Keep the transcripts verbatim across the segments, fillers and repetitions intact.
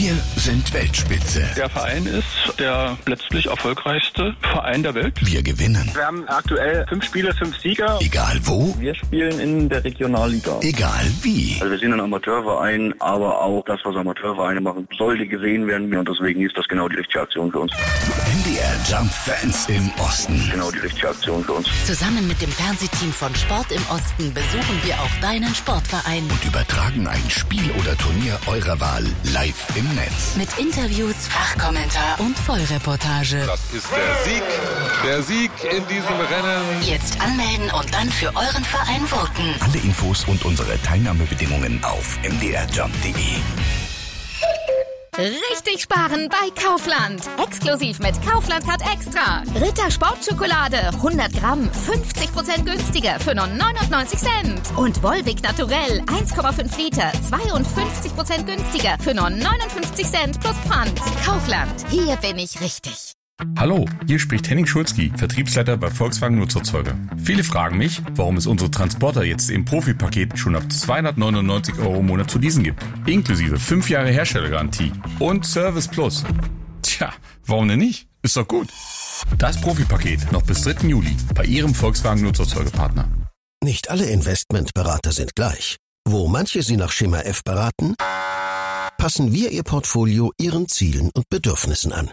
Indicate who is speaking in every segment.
Speaker 1: Wir sind Weltspitze.
Speaker 2: Der Verein ist der letztlich erfolgreichste Verein der Welt.
Speaker 1: Wir gewinnen.
Speaker 3: Wir haben aktuell fünf Spiele, fünf Sieger.
Speaker 1: Egal wo.
Speaker 4: Wir spielen in der Regionalliga.
Speaker 1: Egal wie.
Speaker 4: Also wir sind ein Amateurverein, aber auch das, was Amateurvereine machen, sollte gesehen werden. Und deswegen ist das genau die richtige Aktion für uns.
Speaker 1: M D R Jump Fans im Osten.
Speaker 4: Genau die richtige Aktion für uns.
Speaker 5: Zusammen mit dem Fernsehteam von Sport im Osten besuchen wir auch deinen Sportverein.
Speaker 1: Und übertragen ein Spiel oder Turnier eurer Wahl live im Netz.
Speaker 5: Mit Interviews, Fachkommentar und Vollreportage.
Speaker 6: Das ist der Sieg, der Sieg in diesem Rennen.
Speaker 5: Jetzt anmelden und dann für euren Verein voten.
Speaker 1: Alle Infos und unsere Teilnahmebedingungen auf m d r jump punkt d e.
Speaker 7: Richtig sparen bei Kaufland. Exklusiv mit Kaufland Card Extra. Ritter Sportschokolade hundert Gramm fünfzig Prozent günstiger für nur neunundneunzig Cent. Und Volvic Naturell eins Komma fünf Liter zweiundfünfzig Prozent günstiger für nur neunundfünfzig Cent plus Pfand. Kaufland, hier bin ich richtig.
Speaker 8: Hallo, hier spricht Henning Schulzki, Vertriebsleiter bei Volkswagen Nutzerzeuger. Viele fragen mich, warum es unsere Transporter jetzt im Profi-Paket schon ab zweihundertneunundneunzig Euro im Monat zu leasen gibt. Inklusive fünf Jahre Herstellergarantie und Service Plus. Tja, warum denn nicht? Ist doch gut. Das Profi-Paket noch bis dritten Juli bei Ihrem Volkswagen Nutzerzeugerpartner.
Speaker 9: Nicht alle Investmentberater sind gleich. Wo manche Sie nach Schema F beraten, passen wir Ihr Portfolio Ihren Zielen und Bedürfnissen an.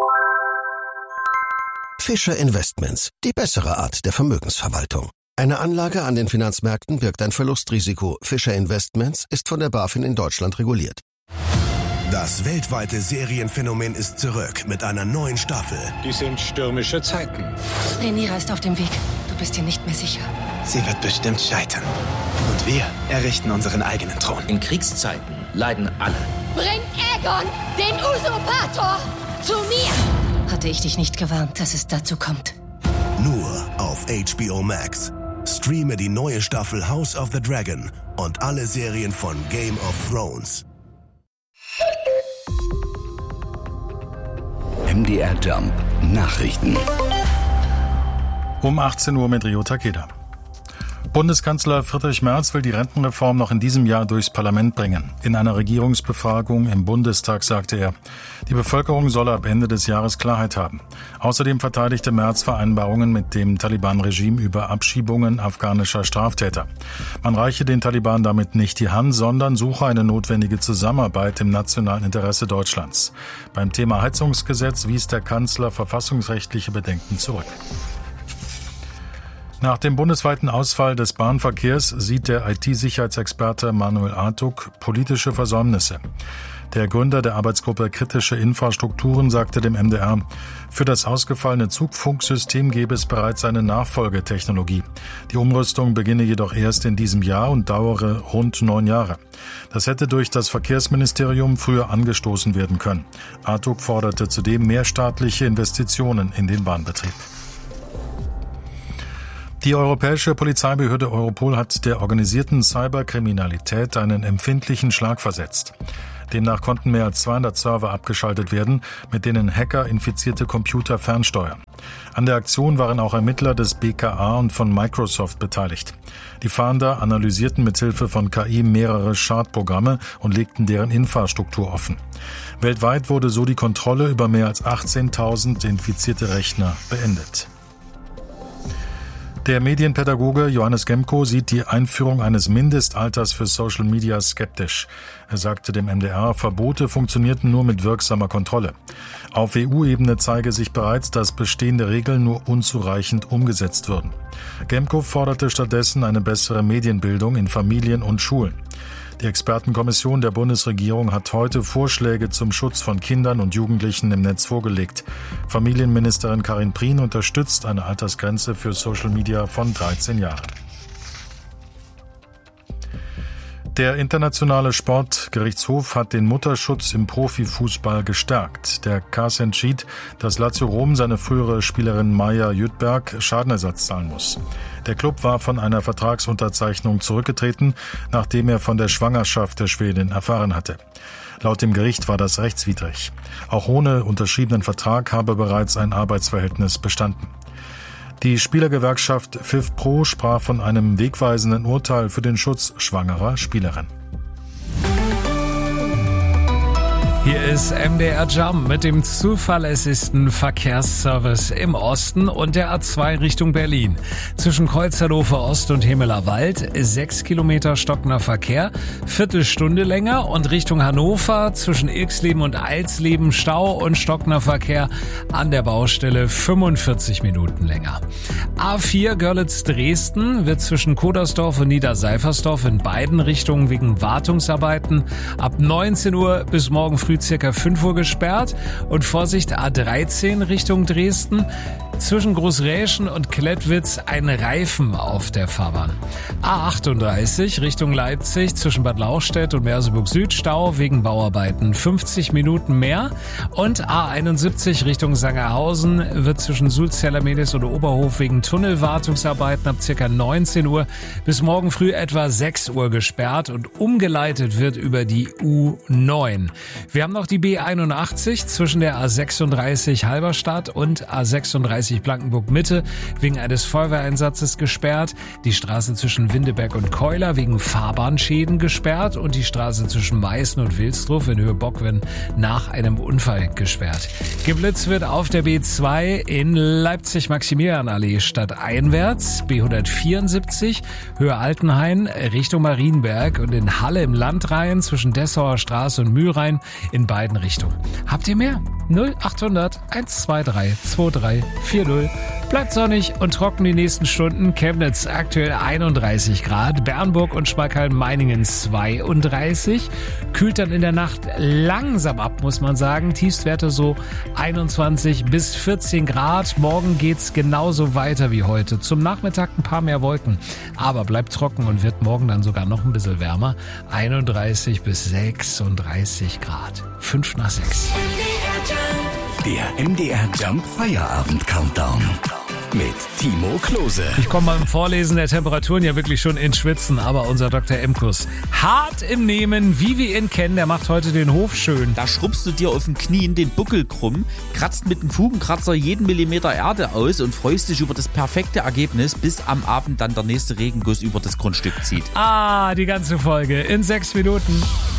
Speaker 9: Fischer Investments, die bessere Art der Vermögensverwaltung. Eine Anlage an den Finanzmärkten birgt ein Verlustrisiko. Fischer Investments ist von der BaFin in Deutschland reguliert.
Speaker 10: Das weltweite Serienphänomen ist zurück mit einer neuen Staffel.
Speaker 11: Die sind stürmische Zeiten.
Speaker 12: Rhaenyra ist auf dem Weg. Du bist dir nicht mehr sicher.
Speaker 13: Sie wird bestimmt scheitern. Und wir errichten unseren eigenen Thron.
Speaker 14: In Kriegszeiten leiden alle.
Speaker 15: Bring Aegon, den Usurpator, zu mir!
Speaker 12: Hatte ich dich nicht gewarnt, dass es dazu kommt.
Speaker 10: Nur auf H B O Max. Streame die neue Staffel House of the Dragon und alle Serien von Game of Thrones.
Speaker 1: M D R Jump Nachrichten.
Speaker 16: Um achtzehn Uhr mit Rio Takeda. Bundeskanzler Friedrich Merz will die Rentenreform noch in diesem Jahr durchs Parlament bringen. In einer Regierungsbefragung im Bundestag sagte er, die Bevölkerung solle ab Ende des Jahres Klarheit haben. Außerdem verteidigte Merz Vereinbarungen mit dem Taliban-Regime über Abschiebungen afghanischer Straftäter. Man reiche den Taliban damit nicht die Hand, sondern suche eine notwendige Zusammenarbeit im nationalen Interesse Deutschlands. Beim Thema Heizungsgesetz wies der Kanzler verfassungsrechtliche Bedenken zurück. Nach dem bundesweiten Ausfall des Bahnverkehrs sieht der I T-Sicherheitsexperte Manuel Artuk politische Versäumnisse. Der Gründer der Arbeitsgruppe Kritische Infrastrukturen sagte dem M D R, für das ausgefallene Zugfunksystem gäbe es bereits eine Nachfolgetechnologie. Die Umrüstung beginne jedoch erst in diesem Jahr und dauere rund neun Jahre. Das hätte durch das Verkehrsministerium früher angestoßen werden können. Artuk forderte zudem mehr staatliche Investitionen in den Bahnbetrieb. Die europäische Polizeibehörde Europol hat der organisierten Cyberkriminalität einen empfindlichen Schlag versetzt. Demnach konnten mehr als zweihundert Server abgeschaltet werden, mit denen Hacker infizierte Computer fernsteuern. An der Aktion waren auch Ermittler des B K A und von Microsoft beteiligt. Die Fahnder analysierten mithilfe von K I mehrere Schadprogramme und legten deren Infrastruktur offen. Weltweit wurde so die Kontrolle über mehr als achtzehntausend infizierte Rechner beendet. Der Medienpädagoge Johannes Gemko sieht die Einführung eines Mindestalters für Social Media skeptisch. Er sagte dem M D R, Verbote funktionierten nur mit wirksamer Kontrolle. Auf E U-Ebene zeige sich bereits, dass bestehende Regeln nur unzureichend umgesetzt würden. Gemko forderte stattdessen eine bessere Medienbildung in Familien und Schulen. Die Expertenkommission der Bundesregierung hat heute Vorschläge zum Schutz von Kindern und Jugendlichen im Netz vorgelegt. Familienministerin Karin Prien unterstützt eine Altersgrenze für Social Media von dreizehn Jahren. Der Internationale Sportgerichtshof hat den Mutterschutz im Profifußball gestärkt. Der K A S entschied, dass Lazio Rom seine frühere Spielerin Maja Jüttberg Schadenersatz zahlen muss. Der Klub war von einer Vertragsunterzeichnung zurückgetreten, nachdem er von der Schwangerschaft der Schwedin erfahren hatte. Laut dem Gericht war das rechtswidrig. Auch ohne unterschriebenen Vertrag habe bereits ein Arbeitsverhältnis bestanden. Die Spielergewerkschaft FIFPro sprach von einem wegweisenden Urteil für den Schutz schwangerer Spielerinnen.
Speaker 17: Hier ist M D R Jump mit dem zuverlässigsten Verkehrsservice im Osten und der A zwei Richtung Berlin. Zwischen Kreuz Hannover Ost und Hemeler Wald sechs Kilometer stockender Verkehr, Viertelstunde länger, und Richtung Hannover zwischen Ilksleben und Alsleben Stau und stockender Verkehr an der Baustelle fünfundvierzig Minuten länger. A vier Görlitz-Dresden wird zwischen Kodersdorf und Niederseifersdorf in beiden Richtungen wegen Wartungsarbeiten ab neunzehn Uhr bis morgen früh circa fünf Uhr gesperrt. Und Vorsicht, A dreizehn Richtung Dresden. Zwischen Großräschen und Klettwitz ein Reifen auf der Fahrbahn. A achtunddreißig Richtung Leipzig zwischen Bad Lauchstädt und Merseburg Süd Stau wegen Bauarbeiten fünfzig Minuten mehr. Und A einundsiebzig Richtung Sangerhausen wird zwischen Sulzerla-Medis und Oberhof wegen Tunnelwartungsarbeiten ab circa neunzehn Uhr bis morgen früh etwa sechs Uhr gesperrt und umgeleitet wird über die U neun. Wir haben noch die B einundachtzig zwischen der A sechsunddreißig Halberstadt und A sechsunddreißig Blankenburg Mitte wegen eines Feuerwehreinsatzes gesperrt, die Straße zwischen Windeberg und Keuler wegen Fahrbahnschäden gesperrt und die Straße zwischen Meißen und Wilsdruff in Höhe Bockwin nach einem Unfall gesperrt. Geblitzt wird auf der B zwei in Leipzig-Maximilianallee stadteinwärts, B hundertvierundsiebzig Höhe Altenhain Richtung Marienberg und in Halle im Landrhein zwischen Dessauer Straße und Mühlrhein in beiden Richtungen. Habt ihr mehr? null achthundert eins zwei drei zwei drei vier null. Bleibt sonnig und trocken die nächsten Stunden. Chemnitz aktuell einunddreißig Grad, Bernburg und Schmalkalden-Meiningen zweiunddreißig. Kühlt dann in der Nacht langsam ab, muss man sagen. Tiefstwerte so einundzwanzig bis vierzehn Grad. Morgen geht's genauso weiter wie heute. Zum Nachmittag ein paar mehr Wolken, aber bleibt trocken und wird morgen dann sogar noch ein bisschen wärmer. einunddreißig bis sechsunddreißig Grad. fünf nach sechs.
Speaker 1: Der M D R Jump Feierabend Countdown mit Timo Klose.
Speaker 17: Ich komme beim Vorlesen der Temperaturen ja wirklich schon ins Schwitzen, aber unser Doktor Emkus, hart im Nehmen, wie wir ihn kennen, der macht heute den Hof schön.
Speaker 14: Da schrubbst du dir auf den Knien den Buckel krumm, kratzt mit dem Fugenkratzer jeden Millimeter Erde aus und freust dich über das perfekte Ergebnis, bis am Abend dann der nächste Regenguss über das Grundstück zieht.
Speaker 17: Ah, die ganze Folge in sechs Minuten.